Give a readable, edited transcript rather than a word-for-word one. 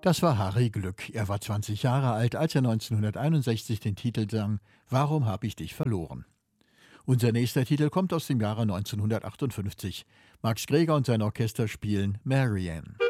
Das war Harry Glück. Er war 20 Jahre alt, als er 1961 den Titel sang »Warum hab ich dich verloren?«. Unser nächster Titel kommt aus dem Jahre 1958. Max Greger und sein Orchester spielen Marianne.